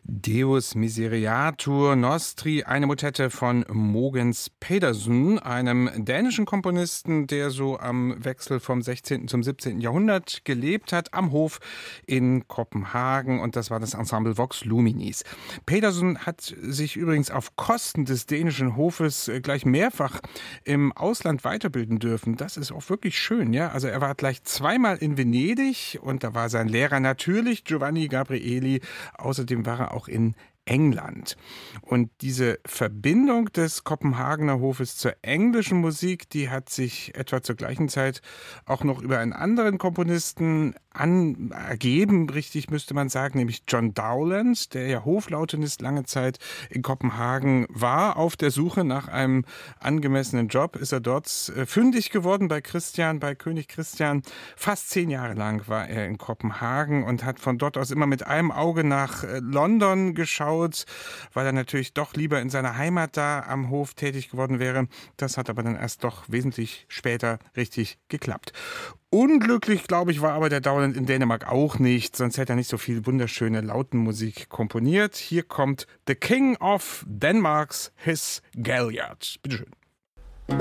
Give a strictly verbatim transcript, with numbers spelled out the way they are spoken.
Deus Misereatur Nostri, eine Motette von Mogens Pedersen, einem dänischen Komponisten, der so am Wechsel vom sechzehnten zum siebzehnten Jahrhundert gelebt hat, am Hof in Kopenhagen, und das war das Ensemble Vox Luminis. Pedersen hat sich übrigens auf Kosten des dänischen Hofes gleich mehrfach im Ausland weiterbilden dürfen. Das ist auch wirklich schön, ja. Also er war gleich zweimal in Venedig und da war sein Lehrer natürlich Giovanni Gabrieli. Außerdem war er auch in England. Und diese Verbindung des Kopenhagener Hofes zur englischen Musik, die hat sich etwa zur gleichen Zeit auch noch über einen anderen Komponisten an, ergeben, richtig müsste man sagen, nämlich John Dowland, der ja Hoflautenist lange Zeit in Kopenhagen war. Auf der Suche nach einem angemessenen Job ist er dort äh, fündig geworden bei Christian, bei König Christian. Fast zehn Jahre lang war er in Kopenhagen und hat von dort aus immer mit einem Auge nach äh, London geschaut, weil er natürlich doch lieber in seiner Heimat da am Hof tätig geworden wäre. Das hat aber dann erst doch wesentlich später richtig geklappt. Unglücklich, glaube ich, war aber der Dowland in Dänemark auch nicht, sonst hätte er nicht so viel wunderschöne Lautenmusik komponiert. Hier kommt The King of Denmark's His Galliard. Bitteschön.